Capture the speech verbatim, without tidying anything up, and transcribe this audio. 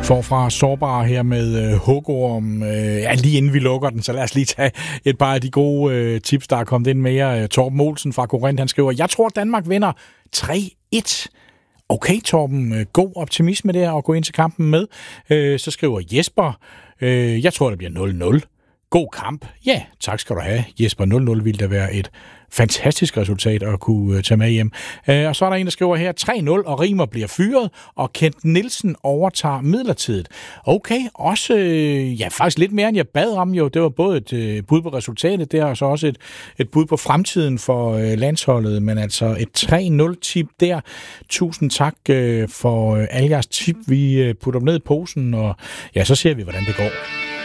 Forfra sårbare her med øh, hugorm. Øh, ja, lige inden vi lukker den, så lad os lige tage et par af de gode øh, tips, der er kommet ind mere. Øh, Torben Olsen fra Korinth, han skriver, jeg tror, Danmark vinder tre et. Okay, Torben, god optimisme der og gå ind til kampen med. Øh, så skriver Jesper, øh, jeg tror, det bliver nul nul. God kamp. Ja, tak skal du have. Jesper, nul nul ville da være et fantastisk resultat at kunne tage med hjem. Og så er der en, der skriver her, tre nul, og Rimer bliver fyret, og Kent Nielsen overtager midlertidigt. Okay, også, ja, faktisk lidt mere, end jeg bad om jo. Det var både et bud på resultatet der, og så også et, et bud på fremtiden for landsholdet, men altså et tre nul-tip der. Tusind tak for alle jeres tip. Vi putter dem ned i posen, og ja, så ser vi, hvordan det går.